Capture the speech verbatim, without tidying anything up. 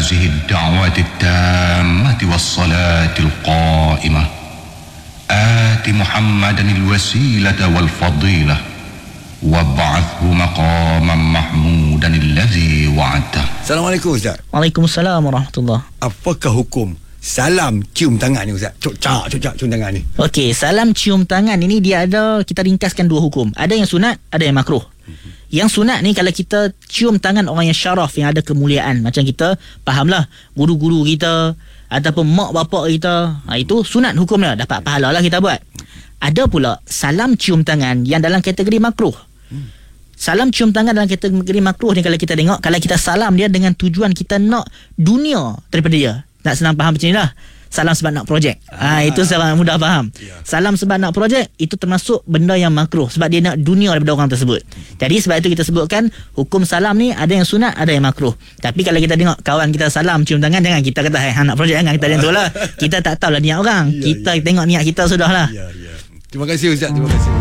هذه الدعوة التامة والصلاة القائمة آت محمدا الوسيلة والفضيلة وابعثه مقاما محمودا الذي وعدته. Assalamualaikum Ustaz. Waalaikumsalam warahmatullahi. Apakah hukum salam cium tangan ni Ustaz? Cocak, cocak cium tangan ni. Okey, salam cium tangan ini dia ada, kita ringkaskan dua hukum. Ada yang sunat, ada yang makruh. Mm-hmm. Yang sunat ni kalau kita cium tangan orang yang syaraf, yang ada kemuliaan, macam kita fahamlah guru-guru kita ataupun mak bapak kita, ha, itu sunat hukumnya, dapat pahala lah kita buat. Ada pula salam cium tangan yang dalam kategori makruh. Salam cium tangan dalam kategori makruh ni kalau kita tengok, kalau kita salam dia dengan tujuan kita nak dunia daripada dia. Nak senang faham macam ni lah. Salam sebab nak projek. Ah, ha, itu sangat mudah faham. Ya. Salam sebab nak projek, itu termasuk benda yang makruh. Sebab dia nak dunia daripada orang tersebut. Jadi sebab itu kita sebutkan, hukum salam ni ada yang sunat, ada yang makruh. Tapi kalau kita tengok kawan kita salam cium tangan, jangan kita kata, hai, nak projek, jangan kita macam tu lah. Kita tak tahulah niat orang. Ya, kita ya. Tengok niat kita sudah lah. Ya, ya. Terima kasih Ustaz. Terima kasih.